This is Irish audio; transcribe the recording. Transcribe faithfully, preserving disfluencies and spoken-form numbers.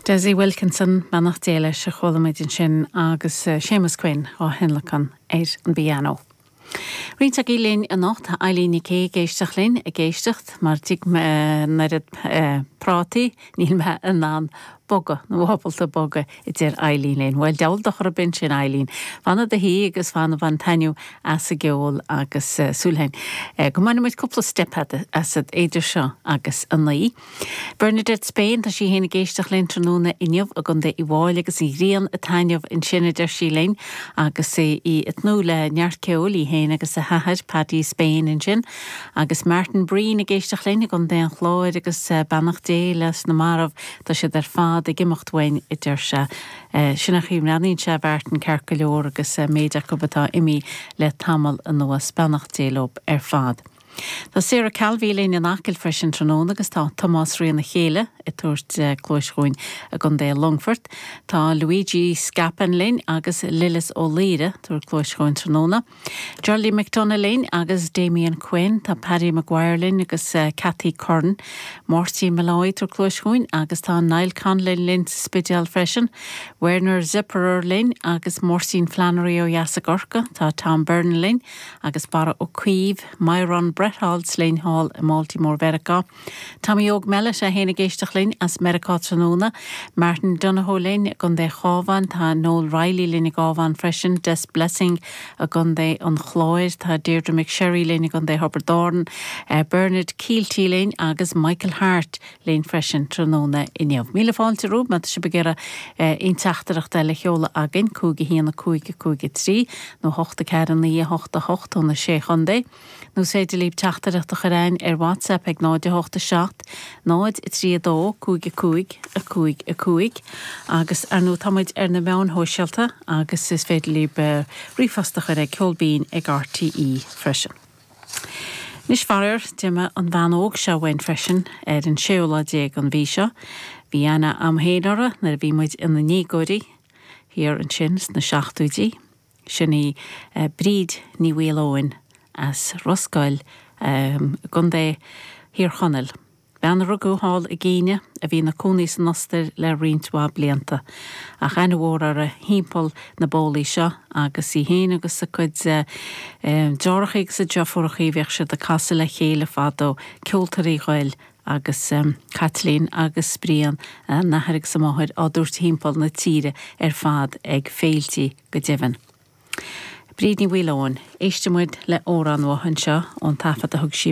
Desi Wilkinson manach déile se cholamidin sin agus uh, Seamus Quinn ó Henlachan éir an biano. Rínta gílín a nacht a Eileen Ké géisteach linn a géistecht, mar tíg me narid uh, práti, níl me a nán boga, nó hopalta boga i dir Eileen linn. Well, dewl dachar a bin sin Eileen. Fanna da hí agus fanna van taniu as a geol agus uh, súlhain. Uh, Gomanna muid cúpla stephead as ad éidir seo agus a naí. Bernadette Spain, tá sí héna géisteach linn tróna inniuh a gunda i bháil agus i rian a taniuh in sinna dir sí linn agus i itnú le neart ceol i héna agus a hahaid Paddy Spain in sin agus Martin Breen a géisteach linn a gunda an chláid agus uh, bannach dé les na marmh tá sé dar fád a gimocht wein i dir se uh, sinna chím ranín se bhartan cerca leor agus uh, méideach go batá imi le tamal an nua bannach dé lob ar fád. Tá Sarah Calvi léin an acil freisin tróna agus tá Tomás Rian na chéile i tuairt uh, clóisgóin a gundé Longford. Tá Luigi Scapan léin agus Lillis O'Leary tuair clóisgóin tróna. Charlie McDonough léin agus Damien Quinn, tá Paddy Maguire léin agus uh, Cathy Curran, Marty Malloy tuair clóisgóin agus tá Niall Conlon léin spidial freisin, Werner Zipperer léin agus Maureen Flannery ó Yassagorca, tá Tom Byrne léin agus Bara O'Keefe, Myron Brett Hall, Slane Hall, Baltimore Verica. Tommy Og Mellish a héna géisteach linn as America tróna. Martin Donohoe linn a gundé chávan, tá Noel Riley linn a gávan freisin, Des Blessing a gundé an chláir, tá Deirdre McSherry linn a gundé Hubbard Dorn, uh, Bernard Keelty linn agus Michael Hart linn freisin tróna inniuh. Míle fáilte rúb, mat se begéire uh, ein teachtarach de le cheola agin, cúgi híana cúgi cúgi trí, nó hochta cearan ní hochta hocht on na sé chundé. Nó séidir líb teachtarach a chorain ar WhatsApp ag náide hochta seacht, náid i trí dó, cúgi cúig, a cúig a cúig, agus ar nó tamid ar na mewn hóisialta, agus is féidir líb uh, rífastach ar ag ceolbín ag R T E freisin. Nis farir, dyma an bhan óg se wein freisin ar an seola déag an bhí seo. Bhí anna am héadara nar bhí muid in na nígóirí, hir an sin na seachtúidí, sinní uh, bríd ní bhílóin as Roscoil um, gundé hir chonel. Bean rugú hall a gíine a bhí na cúnís noster le rintwa blianta. A chanhór ar a hímpol na bólí seo agus i héin agus a chud uh, um, deorchaig sa deoforchaí bheith se de casa le chéile fadó ceoltarí ghail agus um, Kathleen agus Brian uh, naharig sa máthid á dúirt hímpol na tíre ar fad ag féiltí go devan. Bríd ní bhílóin, éiste muid le órán wahan seo ón tafad a thug sí